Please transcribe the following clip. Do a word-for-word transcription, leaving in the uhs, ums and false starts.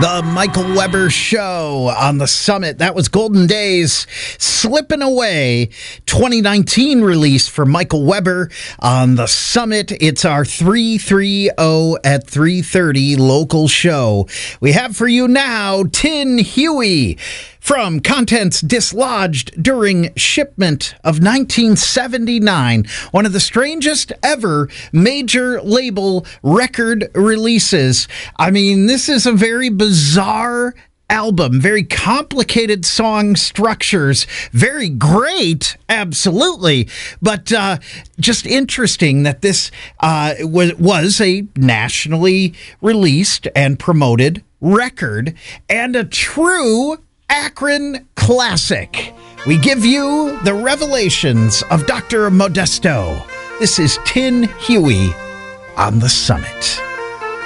The Michael Weber Show on the Summit. That was Golden Days, Slipping Away, twenty nineteen release for Michael Weber on the Summit. It's our three thirty at three thirty local show. We have for you now Tin Huey from Contents Dislodged During Shipment of nineteen seventy-nine. One of the strangest ever major label record releases. I mean, this is a very bizarre album, very complicated song structures, very great, absolutely, but uh, just interesting that this uh, was, was a nationally released and promoted record and a true Akron classic. We give you the revelations of Doctor Modesto. This is Tin Huey on the Summit.